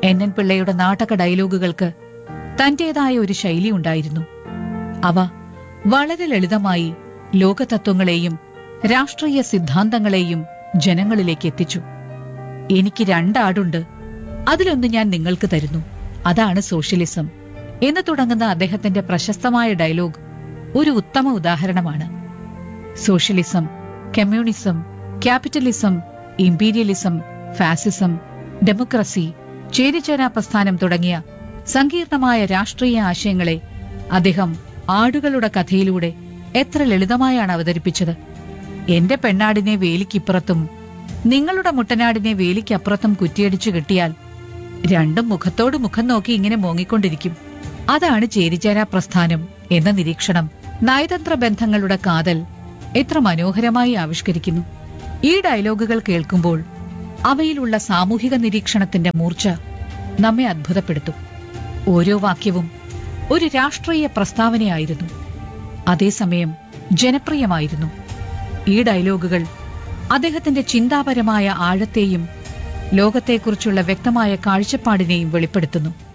NN പിള്ളയുടെ നാടക ഡയലോഗുകൾക്ക് തന്റേതായ ഒരു ശൈലി ഉണ്ടായിരുന്നു. അവ വളരെ ലളിതമായി ലോകതത്വങ്ങളെയും രാഷ്ട്രീയ സിദ്ധാന്തങ്ങളെയും ജനങ്ങളിലേക്ക് എത്തിച്ചു. എനിക്ക് രണ്ടാടുണ്ട്, അതിലൊന്ന് ഞാൻ നിങ്ങൾക്ക് തരുന്നു, അതാണ് സോഷ്യലിസം എന്ന് തുടങ്ങുന്ന അദ്ദേഹത്തിന്റെ പ്രശസ്തമായ ഡയലോഗ് ഒരു ഉത്തമ ഉദാഹരണമാണ്. സോഷ്യലിസം, കമ്മ്യൂണിസം, ക്യാപിറ്റലിസം, ഇംപീരിയലിസം, ഫാസിസം, ഡെമോക്രസി, ചേരിചേരാ പ്രസ്ഥാനം തുടങ്ങിയ സങ്കീർണമായ രാഷ്ട്രീയ ആശയങ്ങളെ അദ്ദേഹം ആടുകളുടെ കഥയിലൂടെ എത്ര ലളിതമായാണ് അവതരിപ്പിച്ചത്. എന്റെ പെണ്ണാടിനെ വേലിക്കിപ്പുറത്തും നിങ്ങളുടെ മുട്ടനാടിനെ വേലിക്കപ്പുറത്തും കുറ്റിയടിച്ചു കിട്ടിയാൽ രണ്ടും മുഖത്തോട് മുഖം നോക്കി ഇങ്ങനെ മോങ്ങിക്കൊണ്ടിരിക്കും. അതാണ് ചേരിചേരാ പ്രസ്ഥാനം എന്ന നിരീക്ഷണം നയതന്ത്ര ബന്ധങ്ങളുടെ കാതൽ എത്ര മനോഹരമായി ആവിഷ്കരിക്കുന്നു. ഈ ഡയലോഗുകൾ കേൾക്കുമ്പോൾ അവയിലുള്ള സാമൂഹിക നിരീക്ഷണത്തിന്റെ മൂർച്ച നമ്മെ അത്ഭുതപ്പെടുത്തും. ഓരോ വാക്യവും ഒരു രാഷ്ട്രീയ പ്രസ്താവനയായിരുന്നു, അതേസമയം ജനപ്രിയമായിരുന്നു. ഈ ഡയലോഗുകൾ അദ്ദേഹത്തിന്റെ ചിന്താപരമായ ആഴത്തെയും ലോകത്തെക്കുറിച്ചുള്ള വ്യക്തമായ കാഴ്ചപ്പാടിനെയും വെളിപ്പെടുത്തുന്നു.